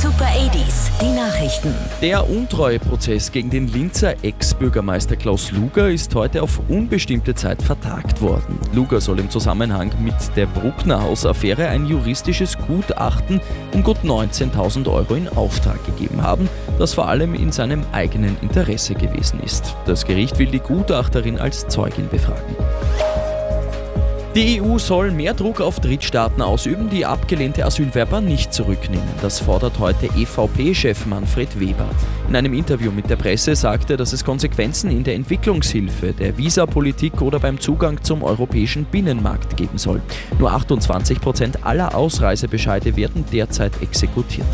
Super 80s, die Nachrichten. Der Untreue-Prozess gegen den Linzer Ex-Bürgermeister Klaus Luger ist heute auf unbestimmte Zeit vertagt worden. Luger soll im Zusammenhang mit der Bruckner-Haus-Affäre ein juristisches Gutachten um gut 19.000 Euro in Auftrag gegeben haben, das vor allem in seinem eigenen Interesse gewesen ist. Das Gericht will die Gutachterin als Zeugin befragen. Die EU soll mehr Druck auf Drittstaaten ausüben, die abgelehnte Asylwerber nicht zurücknehmen. Das fordert heute EVP-Chef Manfred Weber. In einem Interview mit der Presse sagte er, dass es Konsequenzen in der Entwicklungshilfe, der Visapolitik oder beim Zugang zum europäischen Binnenmarkt geben soll. Nur 28% aller Ausreisebescheide werden derzeit exekutiert.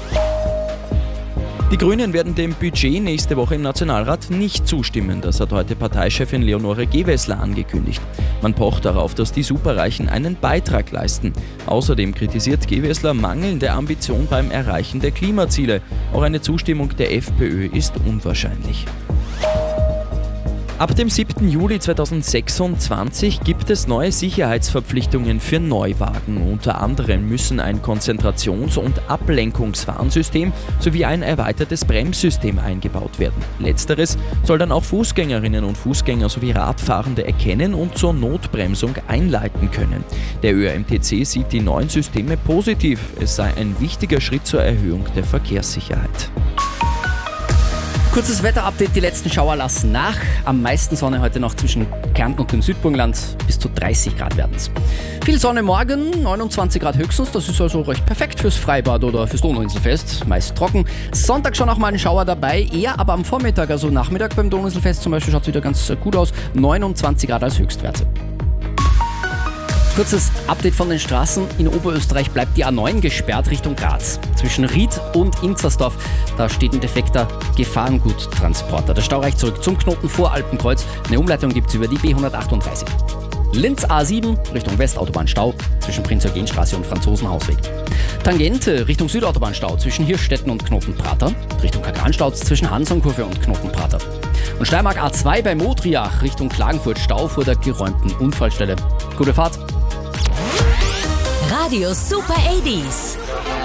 Die Grünen werden dem Budget nächste Woche im Nationalrat nicht zustimmen. Das hat heute Parteichefin Leonore Gewessler angekündigt. Man pocht darauf, dass die Superreichen einen Beitrag leisten. Außerdem kritisiert Gewessler mangelnde Ambition beim Erreichen der Klimaziele. Auch eine Zustimmung der FPÖ ist unwahrscheinlich. Ab dem 7. Juli 2026 gibt es neue Sicherheitsverpflichtungen für Neuwagen. Unter anderem müssen ein Konzentrations- und Ablenkungswarnsystem sowie ein erweitertes Bremssystem eingebaut werden. Letzteres soll dann auch Fußgängerinnen und Fußgänger sowie Radfahrende erkennen und zur Notbremsung einleiten können. Der ÖMTC sieht die neuen Systeme positiv. Es sei ein wichtiger Schritt zur Erhöhung der Verkehrssicherheit. Kurzes Wetterupdate, die letzten Schauer lassen nach. Am meisten Sonne heute noch zwischen Kärnten und dem Südburgenland, bis zu 30 Grad werden es. Viel Sonne morgen, 29 Grad höchstens, das ist also recht perfekt fürs Freibad oder fürs Donauinselfest, meist trocken. Sonntag schon auch mal ein Schauer dabei, eher aber am Vormittag, also Nachmittag beim Donauinselfest zum Beispiel schaut es wieder ganz gut aus, 29 Grad als Höchstwerte. Kurzes Update von den Straßen. In Oberösterreich bleibt die A9 gesperrt Richtung Graz. Zwischen Ried und Inzersdorf, da steht ein defekter Gefahrenguttransporter. Der Stau reicht zurück zum Knoten vor Alpenkreuz. Eine Umleitung gibt es über die B138. Linz A7 Richtung Westautobahn-Stau zwischen Prinz-Eugen-Straße und Franzosenhausweg. Tangente Richtung Südautobahn-Stau zwischen Hirschstetten und Knotenprater. Richtung Kagranstau zwischen Hansonkurve und Knotenprater. Und Steiermark A2 bei Modriach Richtung Klagenfurt Stau vor der geräumten Unfallstelle. Gute Fahrt! Radio Super 80s.